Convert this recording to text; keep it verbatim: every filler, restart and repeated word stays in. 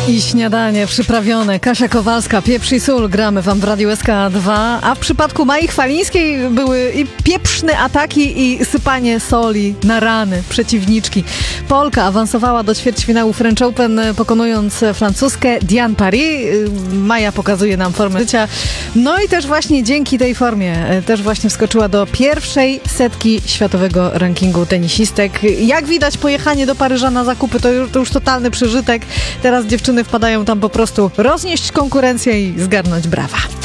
I śniadanie przyprawione. Kasia Kowalska, pieprz i sól. Gramy wam w Radiu S K dwa. A w przypadku Mai Chwalińskiej były i pieprzne ataki i sypanie soli na rany przeciwniczki. Polka awansowała do ćwierćfinału French Open, pokonując francuskę Diane Paris. Maja pokazuje nam formę życia. No i też właśnie dzięki tej formie też właśnie wskoczyła do pierwszej setki światowego rankingu tenisistek. Jak widać, pojechanie do Paryża na zakupy to już, to już totalny przeżytek. Teraz dziewczyny wpadają tam po prostu roznieść konkurencję i zgarnąć brawa.